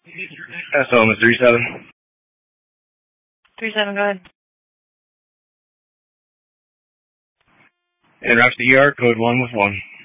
SOM is 37. 37, go ahead. En route to the ER, code 1 with 1.